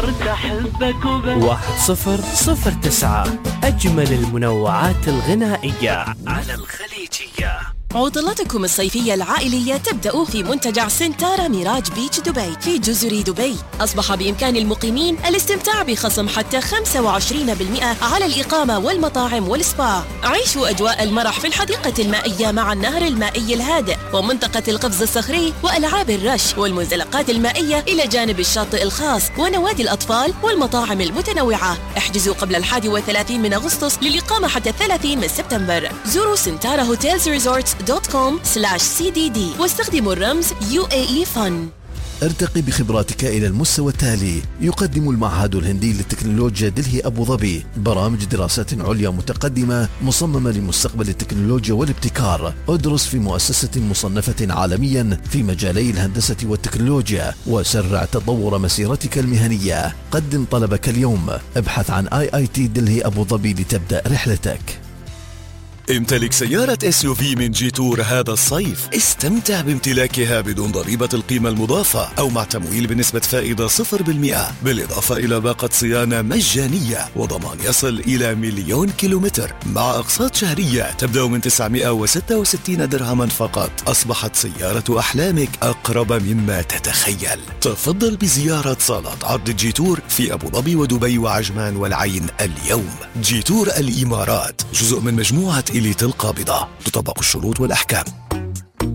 صرت أحبك وبس. 1009 أجمل المنوعات الغنائية على الخليجية. عطلتكم الصيفية العائلية تبدأ في منتجع سنتارا ميراج بيتش دبي في جزر دبي. أصبح بإمكان المقيمين الاستمتاع بخصم حتى 25% على الإقامة والمطاعم والسبا. عيشوا أجواء المرح في الحديقة المائية مع النهر المائي الهادئ ومنطقة القفز الصخري وألعاب الرش والمنزلقات المائية إلى جانب الشاطئ الخاص ونوادي الأطفال والمطاعم المتنوعة. احجزوا قبل 31 من أغسطس للإقامة حتى 30 من سبتمبر. زوروا سنتارا هوتيلز resorts.com/CDD واستخدموا الرمز UAE Fun. ارتقي بخبراتك إلى المستوى التالي. يقدم المعهد الهندي للتكنولوجيا دلهي أبو ظبي برامج دراسات عليا متقدمة مصممة لمستقبل التكنولوجيا والابتكار. ادرس في مؤسسة مصنفة عالميا في مجالي الهندسة والتكنولوجيا وسرع تطور مسيرتك المهنية. قدم طلبك اليوم. ابحث عن IIT دلهي أبو ظبي لتبدأ رحلتك. امتلك سيارة SUV من جيتور هذا الصيف. استمتع بامتلاكها بدون ضريبة القيمة المضافة أو مع تمويل بنسبة فائدة 0%، بالإضافة إلى باقة صيانة مجانية وضمان يصل إلى 1,000,000 كيلومتر مع أقساط شهرية تبدأ من 966 درهما فقط. أصبحت سيارة أحلامك أقرب مما تتخيل. تفضل بزيارة صالة عرض جيتور في أبو ظبي ودبي وعجمان والعين اليوم. جيتور الإمارات جزء من مجموعة إليت القابضة. تطبق الشروط والأحكام.